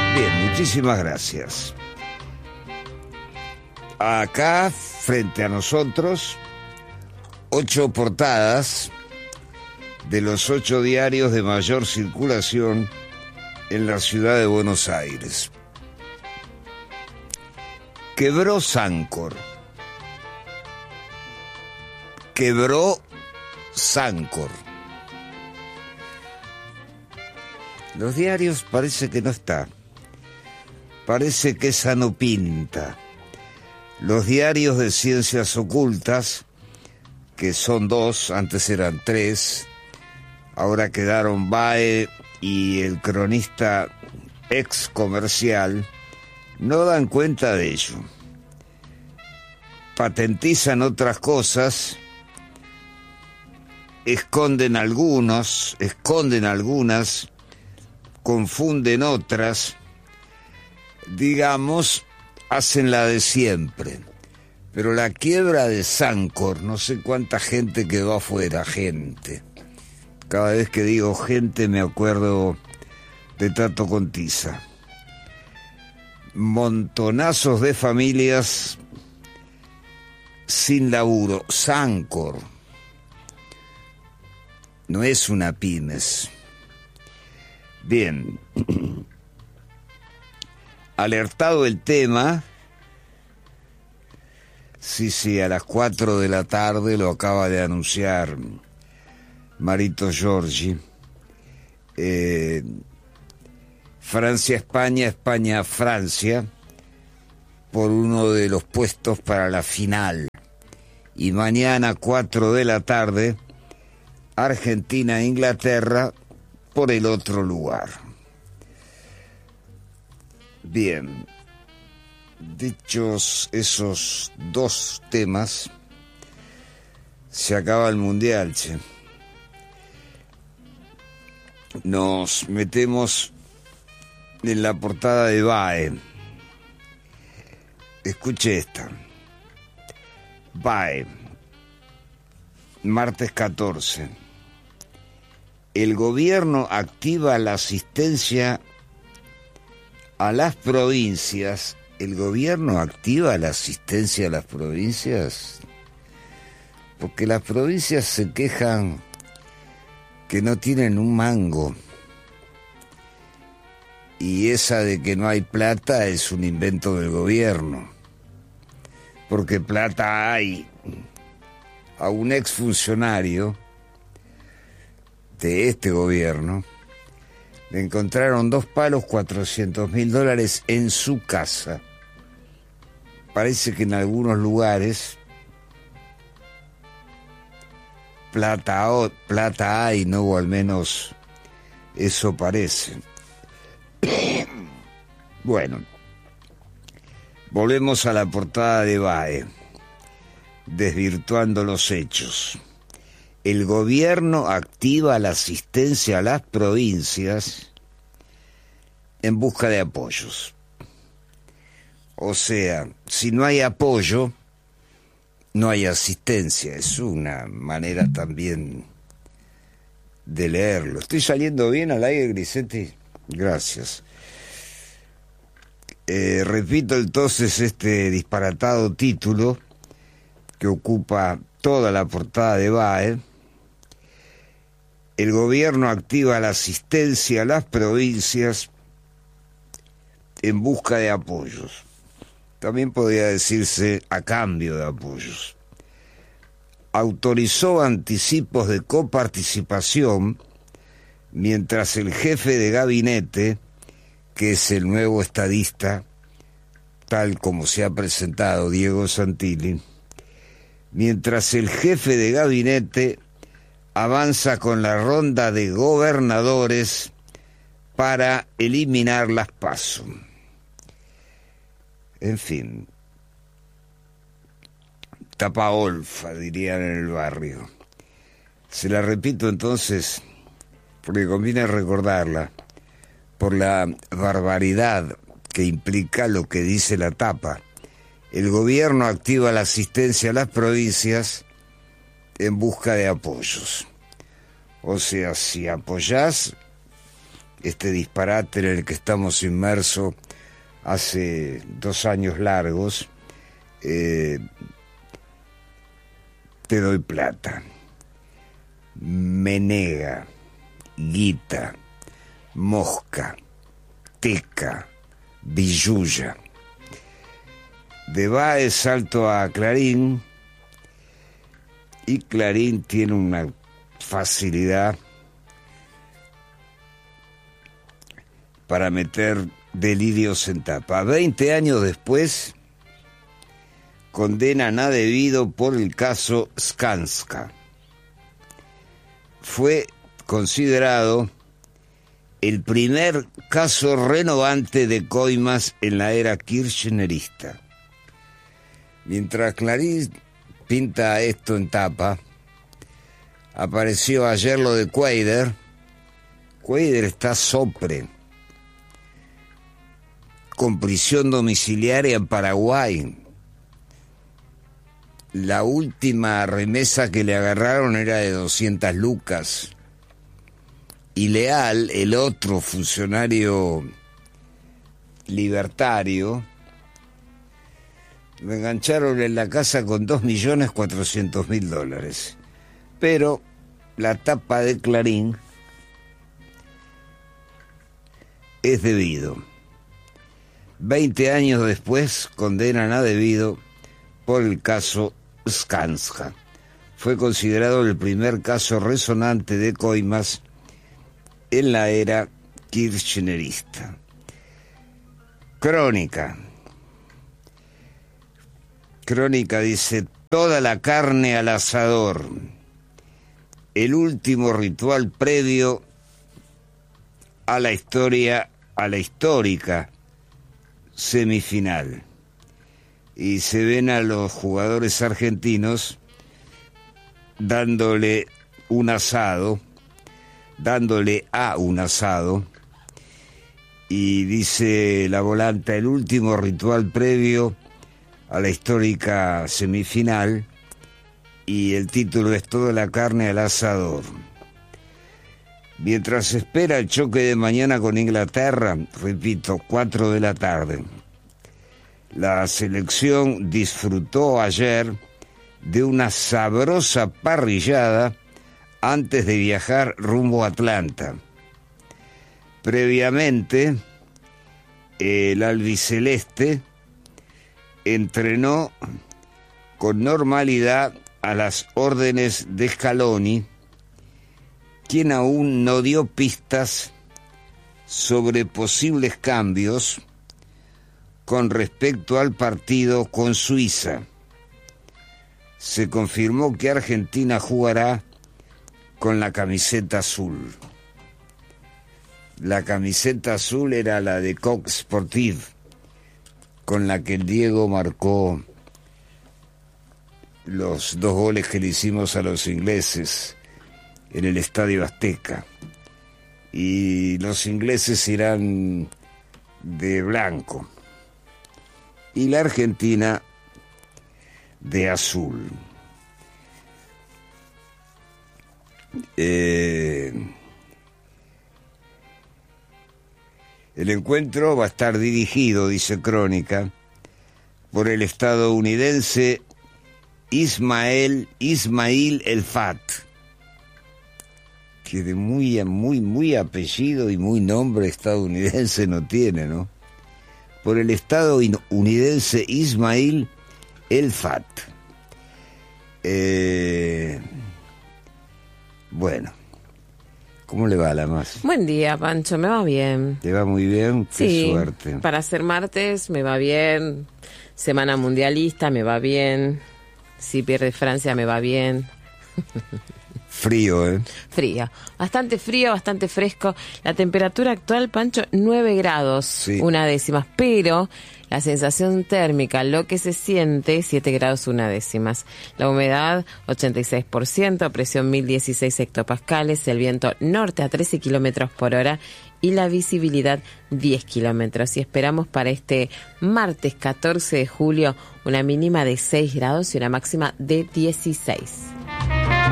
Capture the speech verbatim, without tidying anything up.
Bien, muchísimas gracias. Acá, frente a nosotros, ocho portadas de los ocho diarios de mayor circulación en la ciudad de Buenos Aires. Quebró Sancor. Quebró Sancor. Los diarios parece que no está. Parece que esa no pinta. Los diarios de ciencias ocultas, que son dos, antes eran tres, ahora quedaron B A E y el cronista ex comercial, no dan cuenta de ello. Patentizan otras cosas, esconden algunos, esconden algunas, confunden otras, digamos, hacen la de siempre. Pero la quiebra de Sancor, no sé cuánta gente quedó afuera, gente. Cada vez que digo gente me acuerdo de Tato Contiza. Montonazos de familias sin laburo. Sancor no es una pymes. Bien. Alertado el tema, sí, sí, a las cuatro de la tarde lo acaba de anunciar Marito Giorgi. Eh, Francia-España, España-Francia, por uno de los puestos para la final. Y mañana, cuatro de la tarde, Argentina-Inglaterra, por el otro lugar. Bien, dichos esos dos temas, se acaba el Mundial, che. Nos metemos en la portada de B A E. Escuche esta. B A E, martes catorce. El gobierno activa la asistencia a las provincias. ¿El gobierno activa la asistencia a las provincias? Porque las provincias se quejan que no tienen un mango. Y esa de que no hay plata es un invento del gobierno. Porque plata hay. A un exfuncionario de este gobierno le encontraron dos palos, cuatrocientos mil dólares en su casa. Parece que en algunos lugares plata, o, plata hay, ¿no? O al menos eso parece. Bueno, volvemos a la portada de B A E, desvirtuando los hechos. El gobierno activa la asistencia a las provincias en busca de apoyos. O sea, si no hay apoyo, no hay asistencia. Es una manera también de leerlo. ¿Estoy saliendo bien al aire, Grisetti? Gracias. Eh, repito entonces este disparatado título que ocupa toda la portada de B A E. El gobierno activa la asistencia a las provincias en busca de apoyos. También podría decirse a cambio de apoyos. Autorizó anticipos de coparticipación mientras el jefe de gabinete, que es el nuevo estadista, tal como se ha presentado Diego Santilli, mientras el jefe de gabinete avanza con la ronda de gobernadores para eliminar las PASO. En fin, tapa olfa, dirían en el barrio. Se la repito entonces, porque conviene recordarla, por la barbaridad que implica lo que dice la tapa. El gobierno activa la asistencia a las provincias en busca de apoyos. O sea, si apoyás, este disparate en el que estamos inmersos hace dos años largos, eh, te doy plata, menega, guita, mosca, teca, billulla. De Báez salto a Clarín, y Clarín tiene una facilidad para meter delirios en tapa. Veinte años después, condenan a Devido por el caso Skanska. Fue considerado el primer caso renovante de coimas en la era kirchnerista. Mientras Clarín pinta esto en tapa, apareció ayer lo de Cuader. Cuader está sopre, con prisión domiciliaria en Paraguay. La última remesa que le agarraron era de doscientas lucas. Y Leal, el otro funcionario libertario, lo engancharon en la casa con dos millones cuatrocientos mil dólares. Pero la tapa de Clarín es Devido. Veinte años después condenan a Devido por el caso Skanska. Fue considerado el primer caso resonante de coimas en la era kirchnerista. Crónica. Crónica dice: toda la carne al asador. El último ritual previo a la historia, a la histórica semifinal. Y se ven a los jugadores argentinos dándole un asado, dándole a un asado, y dice la volanta: el último ritual previo a la histórica semifinal, y el título es toda la carne al asador. Mientras se espera el choque de mañana con Inglaterra, repito, cuatro de la tarde, la selección disfrutó ayer de una sabrosa parrillada antes de viajar rumbo a Atlanta. Previamente, el albiceleste entrenó con normalidad a las órdenes de Scaloni, quien aún no dio pistas sobre posibles cambios con respecto al partido con Suiza. Se confirmó que Argentina jugará con la camiseta azul. La camiseta azul era la de Coq Sportif, con la que el Diego marcó los dos goles que le hicimos a los ingleses en el Estadio Azteca. Y los ingleses irán de blanco y la Argentina de azul. Eh, el encuentro va a estar dirigido, dice Crónica, por el estadounidense Ismael Ismail El Fat, que de muy, muy, muy apellido y muy nombre estadounidense no tiene, ¿no? Por el estadounidense Ismail El Fat. Eh, bueno, ¿cómo le va a la más? Buen día, Pancho, me va bien. ¿Te va muy bien? Qué sí, suerte. Para ser martes me va bien, semana mundialista me va bien, si pierde Francia me va bien. Frío, ¿eh? Frío, bastante frío, bastante fresco. La temperatura actual, Pancho, nueve grados, sí. Una décimas, pero la sensación térmica, lo que se siente, siete grados una décimas. La humedad, ochenta y seis por ciento, presión mil dieciséis hectopascales, el viento norte a trece kilómetros por hora y la visibilidad diez kilómetros. Y esperamos para este martes catorce de julio una mínima de seis grados y una máxima de dieciséis.